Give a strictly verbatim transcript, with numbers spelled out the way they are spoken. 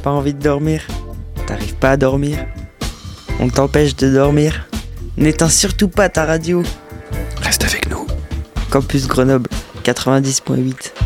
pas envie de dormir? T'arrives pas à dormir? On t'empêche de dormir? N'éteins surtout pas ta radio. Reste avec nous. Campus Grenoble, quatre-vingt-dix point huit.